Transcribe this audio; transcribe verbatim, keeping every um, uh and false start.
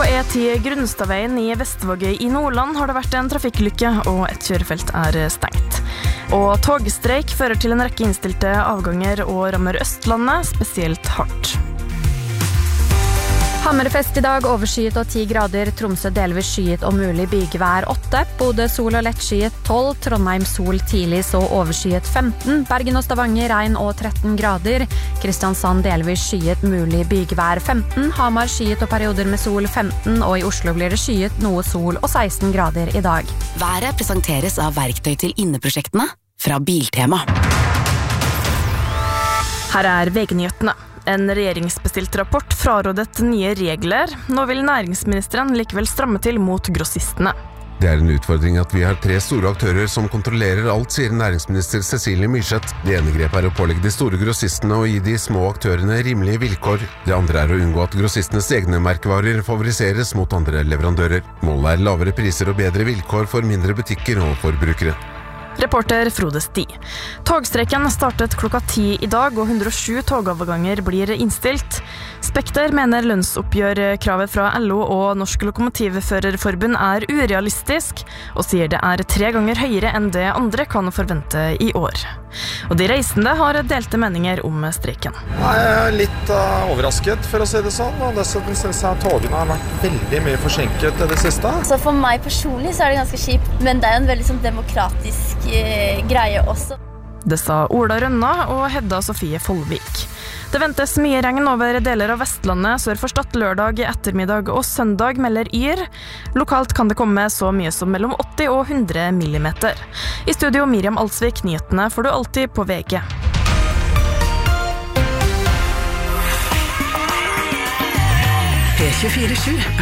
På E ti Grunnstadveien i Vestvågøy i Nordland har det vært en trafikkulykke, og et kjørefelt er stengt. Og togstreik fører til en rekke innstilte avganger og rammer Østlandet spesielt hardt. Hammerfest i dag, overskyet og ti grader, Tromsø delvis skyet og mulig bygevær åtte, Bodø sol og lettskyet tolv, Trondheim sol tidlig så overskyet femten, Bergen og Stavanger regn og tretten grader, Kristiansand delvis skyet mulig bygevær femten, Hamar skyet og perioder med sol femten, og i Oslo blir det skyet noe sol og seksten grader i dag. Været presenteres av verktøy til inneprosjektene fra Biltema. Her er V G-nyhetene. En regjeringsbestilt rapport frarådet nye regler. Nå vil næringsministeren likevel stramme til mot grossistene. Det er en utfordring at vi har tre store aktører som kontrollerer alt, sier næringsminister Cecilie Myrseth. Det ene grepet er å pålegge de store grossistene og gi de små aktørene rimelige vilkår. Det andre er å unngå at grossistenes egne merkevarer favoriseres mot andre leverandører. Målet er lavere priser og bedre vilkår for mindre butikker og forbrukere. Reporter Frode Sti. Togstreiken startet klokka ti i dag, og hundre og sju togavganger blir innstilt. Spekter mener lønnsoppgjørkravet fra L O og Norsk Lokomotivførerforbund er urealistisk, og sier det er tre ganger høyere enn det andre kan forvente i år. Og de reisende har delte meninger om streiken. Jeg er litt uh, overrasket, for å si det sånn, og dessuten synes jeg at togene har vært veldig mye forsinket det siste. Så for meg personlig så er det ganske kjipt, men det er en veldig sånn demokratisk uh, greie også. Det sa Ola Rønna og Hedda Sofie Follvik. Det ventes mye regn over deler av Vestlandet sør for Stad lørdag, ettermiddag og søndag, melder Yr. Lokalt kan det komme så mye som mellom åtti og hundre millimeter. I studio Miriam Alsvik, nyhetene får du alltid på V G. P tjuefire sju